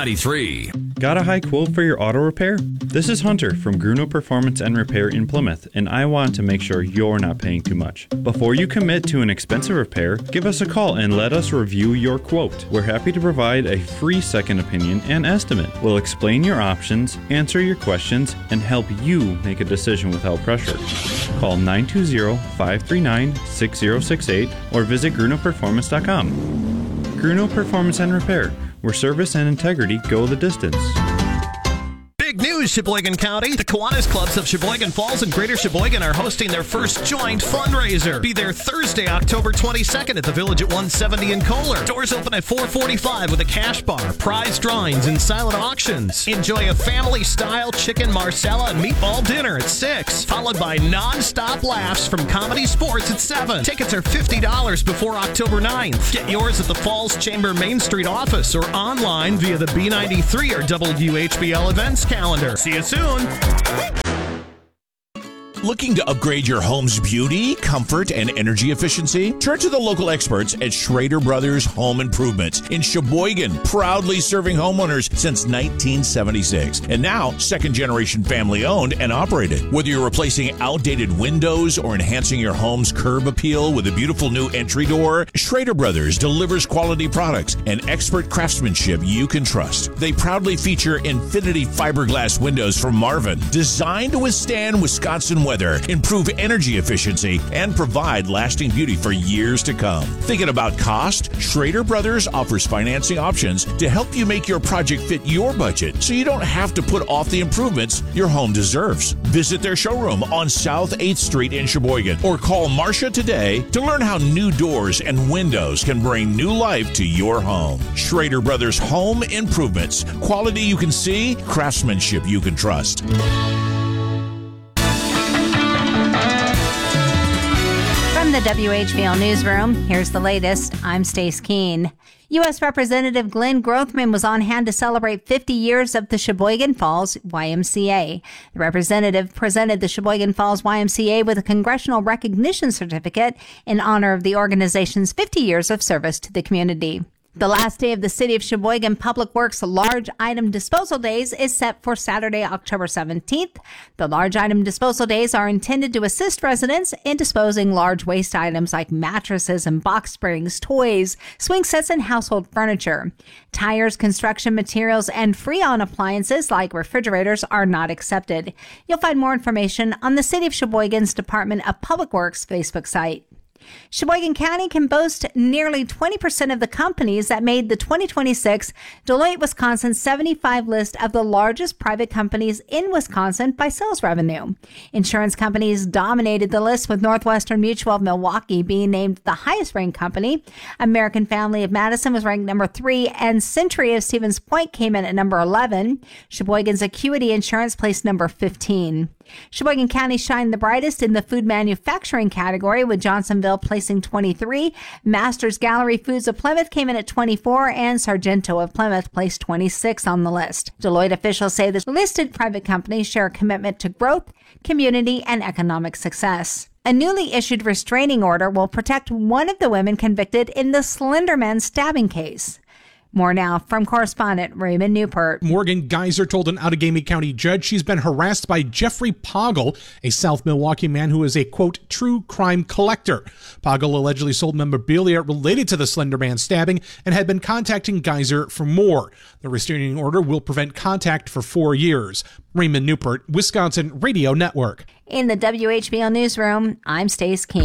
B93. Got a high quote for your auto repair? This is Hunter from Gruno Performance and Repair in Plymouth, and I want to make sure you're not paying too much. Before you commit to an expensive repair, give us a call and let us review your quote. We're happy to provide a free second opinion and estimate. We'll explain your options, answer your questions, and help you make a decision without pressure. Call 920-539-6068 or visit GrunoPerformance.com. Gruno Performance and Repair, where service and integrity go the distance. Big news, Sheboygan County. The Kiwanis Clubs of Sheboygan Falls and Greater Sheboygan are hosting their first joint fundraiser. Be there Thursday, October 22nd at the Village at 170 in Kohler. Doors open at 4:45 with a cash bar, prize drawings, and silent auctions. Enjoy a family-style chicken marsala and meatball dinner at 6, followed by non-stop laughs from Comedy Sports at 7. Tickets are $50 before October 9th. Get yours at the Falls Chamber Main Street office or online via the B93 or WHBL events calendar. See you soon. Looking to upgrade your home's beauty, comfort, and energy efficiency? Turn to the local experts at Schrader Brothers Home Improvements in Sheboygan, proudly serving homeowners since 1976. And now, second-generation family-owned and operated. Whether you're replacing outdated windows or enhancing your home's curb appeal with a beautiful new entry door, Schrader Brothers delivers quality products and expert craftsmanship you can trust. They proudly feature Infinity fiberglass windows from Marvin, designed to withstand Wisconsin weather, improve energy efficiency, and provide lasting beauty for years to come. Thinking about cost? Schrader Brothers offers financing options to help you make your project fit your budget so you don't have to put off the improvements your home deserves. Visit their showroom on South 8th Street in Sheboygan or call Marcia today to learn how new doors and windows can bring new life to your home. Schrader Brothers Home Improvements. Quality you can see, craftsmanship you can trust. From the WHBL Newsroom, here's the latest. I'm Stace Keene. U.S. Representative Glenn Grothman was on hand to celebrate 50 years of the Sheboygan Falls YMCA. The representative presented the Sheboygan Falls YMCA with a Congressional Recognition Certificate in honor of the organization's 50 years of service to the community. The last day of the City of Sheboygan Public Works Large Item Disposal Days is set for Saturday, October 17th. The Large Item Disposal Days are intended to assist residents in disposing large waste items like mattresses and box springs, toys, swing sets, and household furniture. Tires, construction materials, and Freon appliances like refrigerators are not accepted. You'll find more information on the City of Sheboygan's Department of Public Works Facebook site. Sheboygan County can boast nearly 20% of the companies that made the 2026 Deloitte Wisconsin 75 list of the largest private companies in Wisconsin by sales revenue. Insurance companies dominated the list, with Northwestern Mutual of Milwaukee being named the highest ranked company. American Family of Madison was ranked number 3, and Century of Stevens Point came in at number 11. Sheboygan's Acuity Insurance placed number 15. Sheboygan County shined the brightest in the food manufacturing category, with Johnsonville placing 23. Masters Gallery Foods of Plymouth came in at 24, and Sargento of Plymouth placed 26 on the list. Deloitte officials say the listed private companies share a commitment to growth, community, and economic success. A newly issued restraining order will protect one of the women convicted in the Slender Man stabbing case. More now from correspondent Raymond Newport. Morgan Geyser told an Outagamie County judge she's been harassed by Jeffrey Poggle, a South Milwaukee man who is a, quote, true crime collector. Poggle allegedly sold memorabilia related to the Slender Man stabbing and had been contacting Geyser for more. The restraining order will prevent contact for 4 years. Raymond Newport, Wisconsin Radio Network. In the WHBL Newsroom, I'm Stace Keene.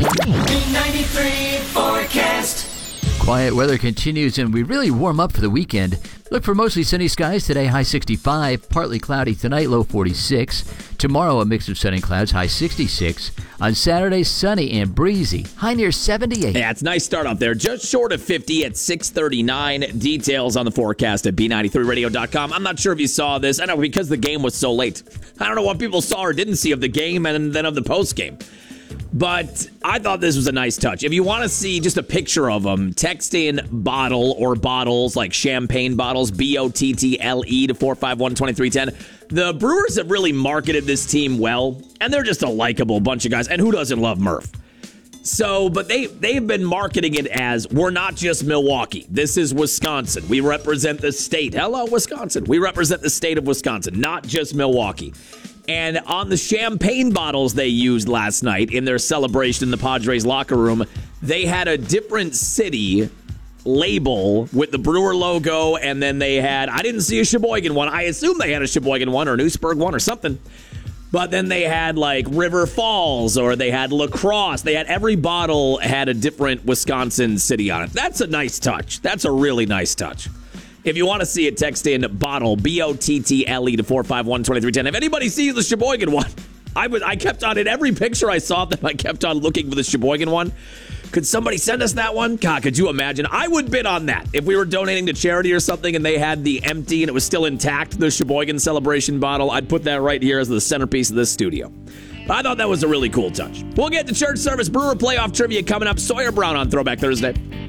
B93 forecast. Quiet weather continues, and we really warm up for the weekend. Look for mostly sunny skies today, high 65. Partly cloudy tonight, low 46. Tomorrow, a mix of sun and clouds, high 66. On Saturday, sunny and breezy, high near 78. Yeah, it's a nice start out there. Just short of 50 at 6:39. Details on the forecast at B93radio.com. I'm not sure if you saw this. I know because the game was so late. I don't know what people saw or didn't see of the game and then of the postgame. But I thought this was a nice touch. If you want to see just a picture of them, text in bottle or bottles, like champagne bottles, BOTTLE to 451-2310. The Brewers have really marketed this team well, and they're just a likable bunch of guys. And who doesn't love Murph? So, but they've been marketing it as, we're not just Milwaukee. This is Wisconsin. We represent the state. Hello, Wisconsin. We represent the state of Wisconsin, not just Milwaukee. And on the champagne bottles they used last night in their celebration in the Padres locker room, they had a different city label with the Brewer logo, and then they had, I didn't see a Sheboygan one. I assume they had a Sheboygan one or an Oostburg one or something. But then they had like River Falls, or they had La Crosse. They had, every bottle had a different Wisconsin city on it. That's a nice touch. That's a really nice touch. If you want to see it, text in bottle, BOTTLE to 451-2310. If anybody sees the Sheboygan one, I kept on, in every picture I saw them, I kept on looking for the Sheboygan one. Could somebody send us that one? God, could you imagine? I would bid on that. If we were donating to charity or something and they had the empty and it was still intact, the Sheboygan celebration bottle, I'd put that right here as the centerpiece of this studio. I thought that was a really cool touch. We'll get to church service Brewer playoff trivia coming up. Sawyer Brown on Throwback Thursday.